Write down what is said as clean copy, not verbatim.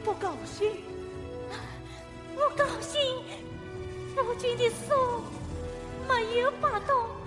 不高兴？ 我高兴，夫君的手没有拔动。